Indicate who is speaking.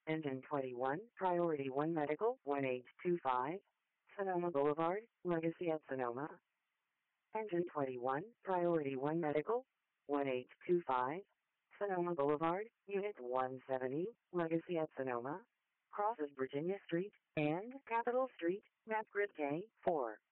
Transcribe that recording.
Speaker 1: Engine 21, Priority 1 Medical, 1825, Sonoma Boulevard, Legacy at Sonoma. Engine 21, Priority 1 Medical, 1825, Sonoma Boulevard, Unit 170, Legacy at Sonoma. Crosses Virginia Street and Capitol Street, map grid K4.